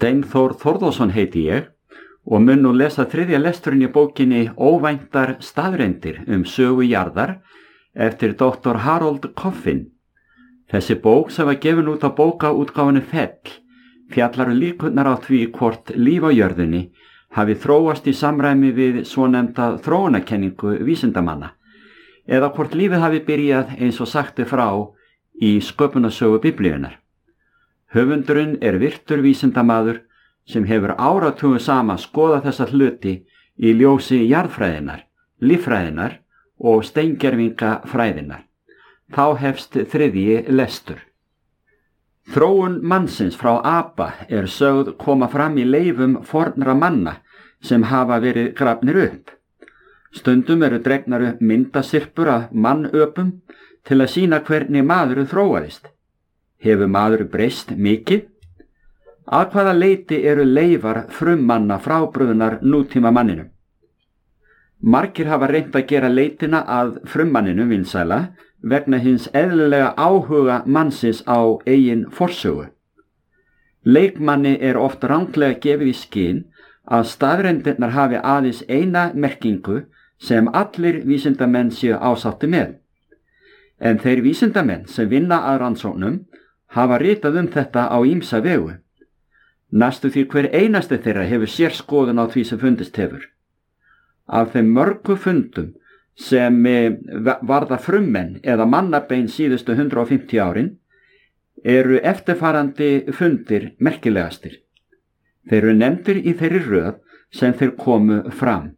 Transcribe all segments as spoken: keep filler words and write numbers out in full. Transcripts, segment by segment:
Steinþór Þórðarson heiti ég og mun nú lesa þriðja lesturinn í bókinni Óvæntar staðreyndir um sögu jarðar eftir doktor Harold Coffin. Þessi bók sem var gefin út á bókaútgáfunni Fell fjallar um líkurnar á því hvort líf á jörðinni hafi þróast í samræmi við svonefnda þróunarkenningu vísindamanna eða hvort lífið hafi byrjað eins og sagt er frá í sköpunarsögu Biblíunnar. Höfundurinn er virtur vísindamaður sem hefur áratugum saman skoðað þessa hluti í ljósi jarðfræðinar, líffræðinar og steingervingafræðinar. Þá hefst þriðji lestur. Þróun mannsins frá apa er sögð koma fram í leifum fornra manna sem hafa verið grafnir upp. Stundum eru dregnar upp myndasyrpur af mannöpum til að sýna hvernig maðurinn þróaðist. Hefur maður breyst mikið? Að hvaða leyti eru leifar frummanna frábrugðnar nútíma manninum? Margir hafa reynt að gera leitina að frummanninum vinsæla vegna hins eðlilega áhuga mannsins á eigin forsögu. Leikmanni er oft ranglega gefið í skyn að staðreyndirnar hafi aðeins eina merkingu sem allir vísindamenn séu ásátti með. En þeir vísindamenn sem vinna að rannsóknum hafa ritað um þetta á ýmsa vegu. Næstu því hver einasti þeirra hefur sér skoðun á því sem fundist hefur. Af þeim mörgu fundum sem varða frummenn eða mannabein síðustu hundrað og fimmtíu árin eru eftirfarandi fundir merkilegastir. Þeir eru nefndir í þeirri röð sem þeir komu fram.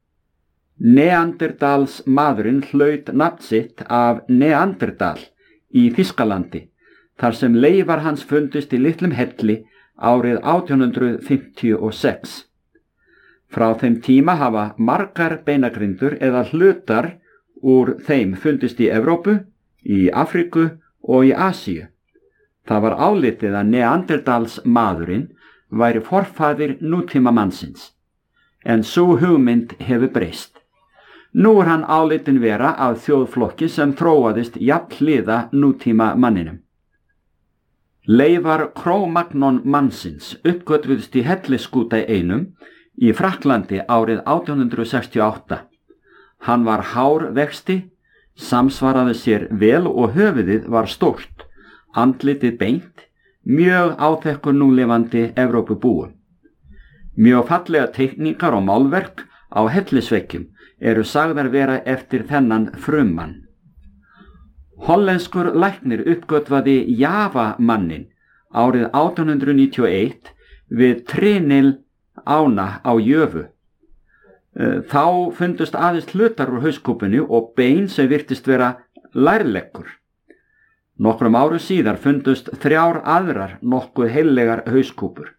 Neanderdals maðurinn hlaut nafn sitt af Neanderdal í Þýskalandi, þar sem leifar hans fundist í litlum helli árið átján hundrað fimmtíu og sex. Frá þeim tíma hafa margar beinagrindur eða hlutar úr þeim fundist í Evrópu, í Afríku og í Asíu. Það var álitið að Neanderdals maðurinn væri forfaðir nútíma mannsins, en sú hugmynd hefur breyst. Nú er hann álitin vera af þjóðflokki sem þróaðist jafnhliða nútíma manninum. Leifar Cro-Magnon mannsins uppgötvuðust í hellisskúta einum í Frakklandi árið átján hundrað sextíu og átta. Hann var hár vexti, samsvaraði sér vel og höfuðið var stórt, andlitið beint, mjög áþekkur núlifandi Evrópubúum. Mjög fallega teikningar og málverk á hellisveggjum eru sagðar vera eftir þennan frummann. Hollenskur læknir uppgötvaði Java-mannin árið átján hundrað níutíu og eitt við Trinil ána á Jöfu. Þá fundust aðeins hlutar úr hauskúpunni og bein sem virtist vera lærleggur. Nokkrum árum síðar fundust þrjár aðrar nokkuð heillegar hauskúpur.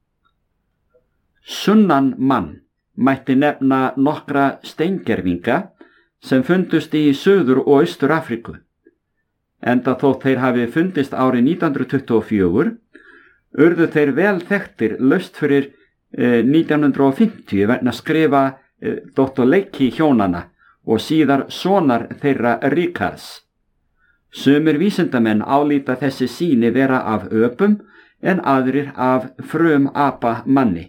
Sunnan mann mætti nefna nokkra steingervinga sem fundust í Suður- og Austur-Afríku. Enda þótt þeir hafi fundist árið nítján hundruð tuttugu og fjögur, urðu þeir vel þekktir laust fyrir eh, nítján hundruð fimmtíu vegna skrifa eh, doktor Leikki hjónana og síðar sonar þeirra Ricards. Sumir vísindamenn álíta þessi sýni vera af öpum en aðrir af frum apa manni.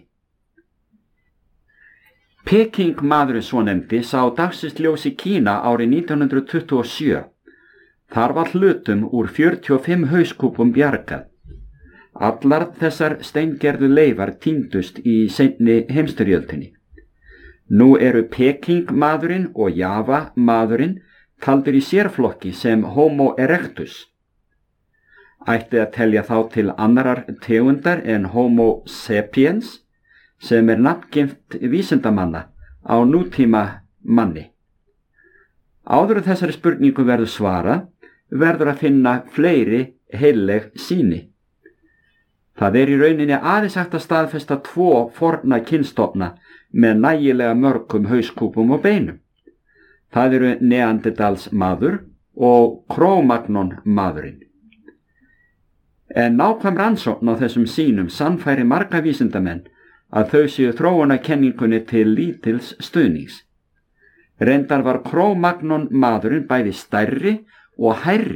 Peking maðurinn svonefndi sá dagsins ljós í Kína árið nítján hundruð tuttugu og sjö. Þar var hlutum úr fjörutíu og fimm hauskúpum bjargað. Allar þessar steingerðu leifar týndust í seinni heimsstyrjöldinni. Nú eru Peking maðurinn og Java maðurinn taldir í sérflokki sem Homo erectus. Ætti að telja þá til annarar tegundar en Homo sapiens, sem er nafngift vísindamanna á nútíma manni. Áður en þessari spurningu verður svara, verður að finna fleiri heilleg sýni. Það er í rauninni aðeins hægt að staðfesta tvo forna kynstofna með nægilega mörgum hauskúpum og beinum. Það eru Neanderdals maður og Cro-Magnon maðurinn. En nákvæm rannsókn á þessum sýnum sannfæri marga vísindamenn að þau séu þróunarkenningunni til lítils stuðnings. Reyndar var Cro-Magnon maðurinn bæði stærri og hærri